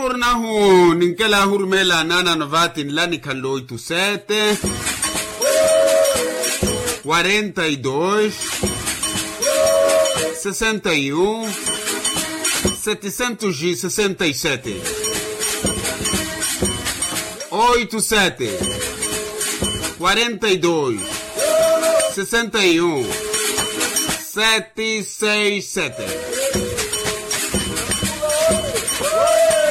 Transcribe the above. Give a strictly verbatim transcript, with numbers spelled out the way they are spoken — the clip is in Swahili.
Murnahu, ninkela hurmela nana novatin lani kallo oito sete quarenta e dois sessenta e um setecentos e sessenta e sete oito sete quarenta e dois sessenta e um sete seis sete.